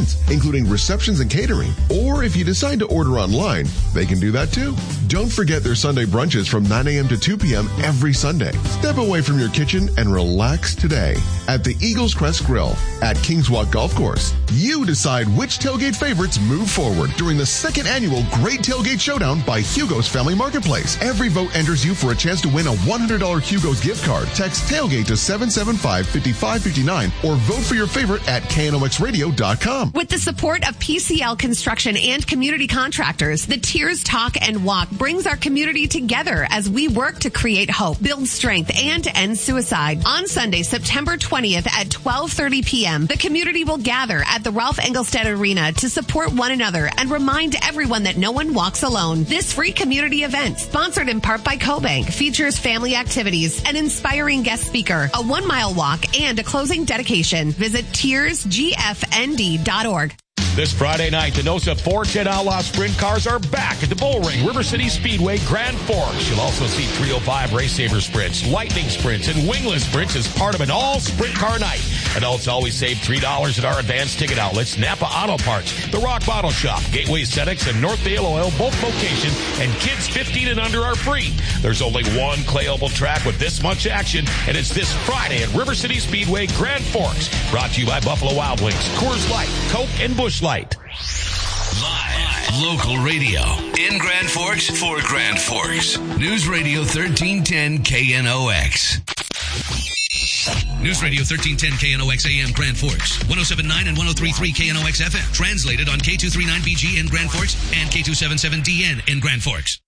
events, including receptions and catering. Or if you decide to order online, they can do that too. Don't forget their Sunday brunches from 9 a.m. to 2 p.m. every Sunday. Step away from your kitchen and relax today at the Eagles Crest Grill at Kings Walk Golf Course. You decide which tailgate favorites move forward during the second annual Great Tailgate Showdown by Hugo's Family Marketplace. Every vote enters you for a chance to win a $100 Hugo's gift card. Text tailgate to 775-5559 or vote for your favorite at KNOXradio.com. With the support of PCL Construction and community contractors, the Tears Talk and Walk brings our community together as we work to create hope, build strength, and end suicide. On Sunday, September 20th at 12:30 p.m., the community will gather at the Ralph Engelstad Arena to support one another and remind everyone that no one walks alone. This free community event, sponsored in part by CoBank, features family activities, an inspiring guest speaker, a 1-mile walk, and a closing dedication. Visit tearsgfnd.org. This Friday night, the NOSA 410 Outlaw Sprint Cars are back at the Bullring River City Speedway, Grand Forks. You'll also see 305 Race Saver Sprints, Lightning Sprints, and Wingless Sprints as part of an all-sprint car night. Adults always save $3 at our advanced ticket outlets, Napa Auto Parts, The Rock Bottle Shop, Gateway Aesthetics, and Northvale Oil, both locations, and kids 15 and under are free. There's only one clay oval track with this much action, and it's this Friday at River City Speedway, Grand Forks. Brought to you by Buffalo Wild Wings, Coors Light, Coke, and Busch Light. Live, local radio in Grand Forks for Grand Forks. News Radio 1310 KNOX. News Radio 1310 KNOX AM Grand Forks, 107.9 and 103.3 KNOX FM. Translated on K239BG in Grand Forks and K277DN in Grand Forks.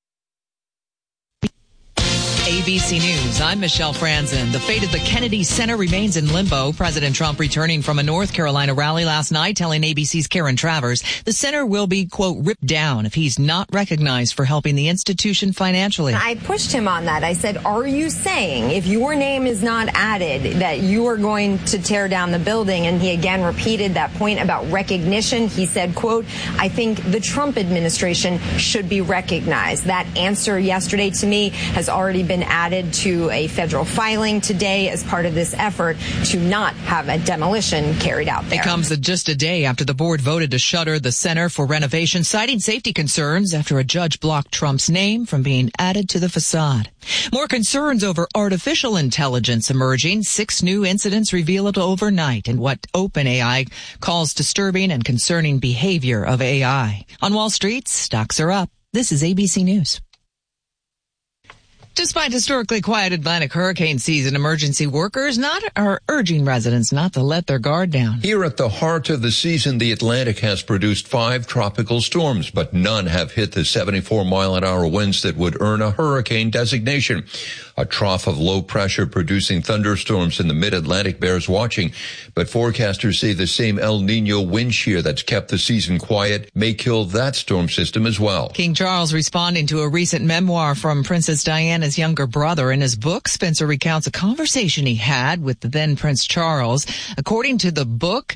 ABC News, I'm Michelle Franzen. The fate of the Kennedy Center remains in limbo. President Trump returning from a North Carolina rally last night telling ABC's Karen Travers the center will be, quote, ripped down if he's not recognized for helping the institution financially. I pushed him on that. I said, are you saying if your name is not added that you are going to tear down the building? And he again repeated that point about recognition. He said, quote, I think the Trump administration should be recognized. That answer yesterday to me has already been added to a federal filing today as part of this effort to not have a demolition carried out there. It comes just a day after the board voted to shutter the center for renovation, citing safety concerns after a judge blocked Trump's name from being added to the facade. More concerns over artificial intelligence emerging. 6 new incidents revealed overnight in what OpenAI calls disturbing and concerning behavior of AI. On Wall Street, stocks are up. This is ABC News. Despite historically quiet Atlantic hurricane season, emergency workers are urging residents not to let their guard down. Here at the heart of the season, the Atlantic has produced 5 tropical storms, but none have hit the 74-mile-an-hour winds that would earn a hurricane designation. A trough of low pressure producing thunderstorms in the mid-Atlantic bears watching, but forecasters say the same El Nino wind shear that's kept the season quiet may kill that storm system as well. King Charles responding to a recent memoir from Princess Diana's younger brother. In his book, Spencer recounts a conversation he had with the then Prince Charles. According to the book,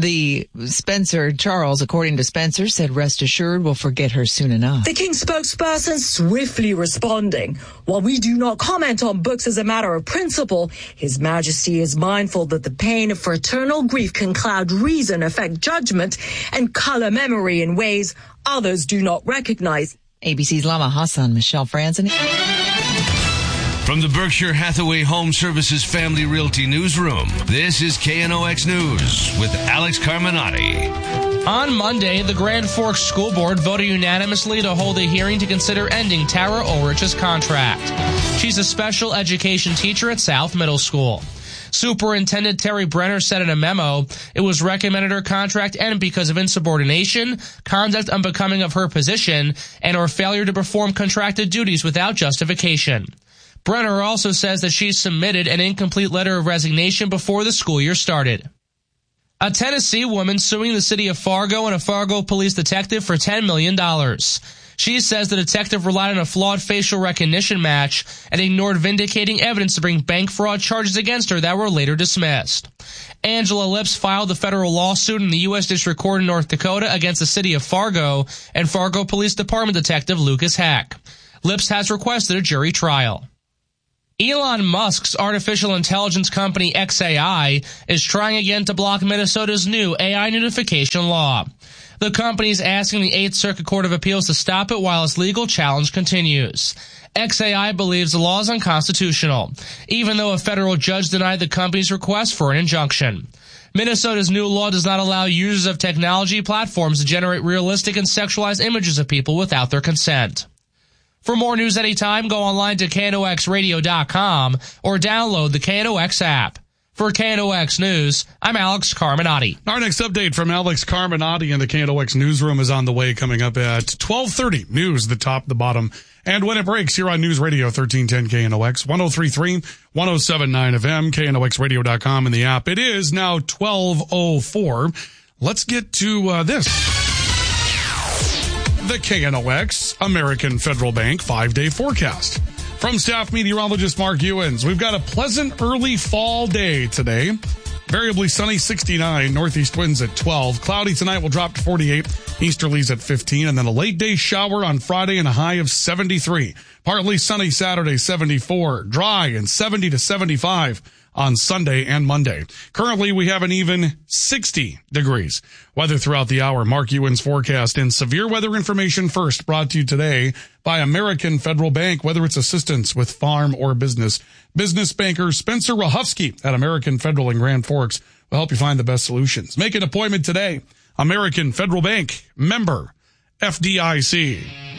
according to Spencer, said, rest assured we'll forget her soon enough. The King's spokesperson swiftly responding, while we do not comment on books as a matter of principle, His Majesty is mindful that the pain of fraternal grief can cloud reason, affect judgment, and color memory in ways others do not recognize. ABC's Lama Hassan, Michelle Franzen. From the Berkshire Hathaway Home Services Family Realty Newsroom, this is KNOX News with Alex Carminati. On Monday, the Grand Forks School Board voted unanimously to hold a hearing to consider ending Tara Ulrich's contract. She's a special education teacher at South Middle School. Superintendent Terry Brenner said in a memo, it was recommended her contract end because of insubordination, conduct unbecoming of her position, and or failure to perform contracted duties without justification. Brenner also says that she submitted an incomplete letter of resignation before the school year started. A Tennessee woman suing the city of Fargo and a Fargo police detective for $10 million. She says the detective relied on a flawed facial recognition match and ignored vindicating evidence to bring bank fraud charges against her that were later dismissed. Angela Lips filed the federal lawsuit in the U.S. District Court in North Dakota against the city of Fargo and Fargo Police Department Detective Lucas Hack. Lips has requested a jury trial. Elon Musk's artificial intelligence company XAI is trying again to block Minnesota's new AI notification law. The company is asking the 8th Circuit Court of Appeals to stop it while its legal challenge continues. XAI believes the law is unconstitutional, even though a federal judge denied the company's request for an injunction. Minnesota's new law does not allow users of technology platforms to generate realistic and sexualized images of people without their consent. For more news anytime, go online to KNOXradio.com or download the KNOX app. For KNOX News, I'm Alex Carminati. Our next update from Alex Carminati in the KNOX newsroom is on the way, coming up at 12:30. News, the top, the bottom, and when it breaks here on News Radio 1310 KNOX, 103.3, 107.9 FM, KNOXradio.com, and the app. It is now 12:04. Let's get to this. The KNOX American Federal Bank 5-day forecast. From staff meteorologist Mark Ewens, we've got a pleasant early fall day today. Variably sunny, 69, northeast winds at 12. Cloudy tonight will drop to 48, easterlies at 15, and then a late day shower on Friday and a high of 73. Partly sunny Saturday, 74. Dry and 70 to 75 on Sunday and Monday. Currently, we have an even 60 degrees. Weather throughout the hour. Mark Ewens forecast and severe weather information first, brought to you today by American Federal Bank. Whether it's assistance with farm or business, business banker Spencer Rahufsky at American Federal in Grand Forks will help you find the best solutions. Make an appointment today. American Federal Bank, member FDIC.